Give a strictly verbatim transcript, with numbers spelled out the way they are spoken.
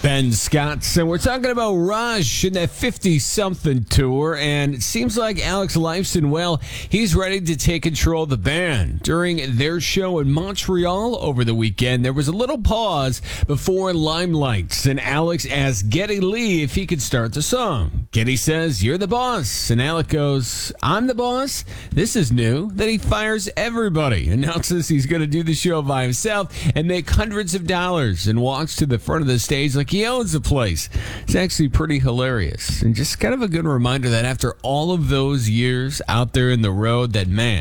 Ben Scott, and we're talking about Rush and that fifty-something tour, and it seems like Alex Lifeson, well, he's ready to take control of the band. During their show in Montreal over the weekend, there was a little pause before Limelights, and Alex asked Geddy Lee if he could start the song. Geddy says, "You're the boss," and Alex goes, "I'm the boss?" This is new. Then he fires everybody, announces he's going to do the show by himself and make hundreds of dollars, and walks to the front of the stage like he owns the place. It's actually pretty hilarious and just kind of a good reminder that after all of those years out there in the road, that man,